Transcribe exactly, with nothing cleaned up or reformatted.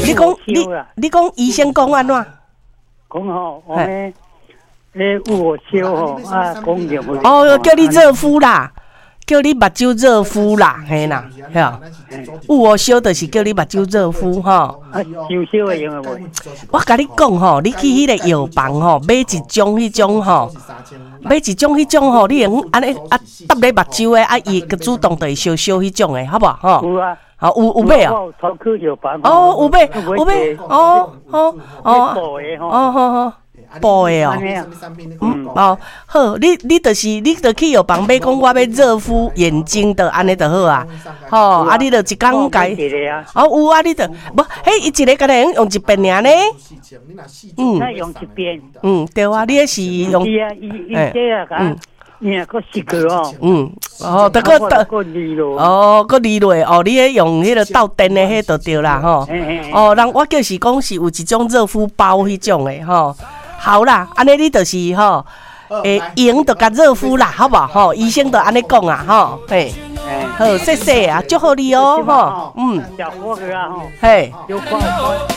你讲你你讲医生讲安怎？ 讲吼，我们咧有我烧吼啊，讲热乎。 哦，叫你热敷啦，叫你目睭热敷啦，嘿啦，嘿啊。有我烧就是叫你目睭热敷吼。 啊，烧烧会用的无？ 我甲你讲吼，你去迄个药房吼，买一种迄种吼，买一种迄种吼，你用安尼啊搭咧目睭的啊，伊个主动就会烧烧迄种的，好不好？吼。 有啊。 好，有有买啊？ 头去药房。 哦，有买，有买，哦哦哦，哦好好。补的哦，嗯哦好，你你就是你就去药房买，讲我要热敷眼睛的，安尼就好啊。吼，啊你就一工改，哦有啊，你就无，迄伊一个敢若用一遍尔呢？ 嗯，那用一遍。 嗯，对啊，你迄是用。 伊啊，伊伊这啊，嗯。你啊，个四个哦， 嗯，哦，得个得，哦，个离落，哦，你迄用迄个倒电的迄就对啦，吼，哦，人我就是讲是有一种热敷包迄种的，吼，好啦，安尼你就是吼，诶，用就甲热敷啦，好无吼，医生就安尼讲啊，吼，嘿，好，谢谢啊，祝福你哦，吼，嗯， 小伙子啊，吼， 嘿。